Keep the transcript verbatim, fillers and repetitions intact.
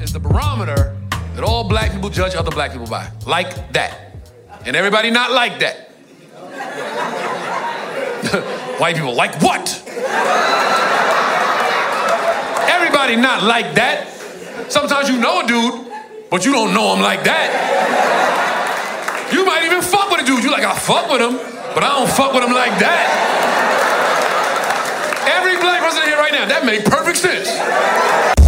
is the barometer that all black people judge other black people by. Like that. And everybody not like that. White people, like what? Everybody not like that. Sometimes you know a dude, but you don't know him like that. You might even fuck with a dude. You like, I fuck with him, but I don't fuck with him like that. Every black person in here right now, that made perfect sense.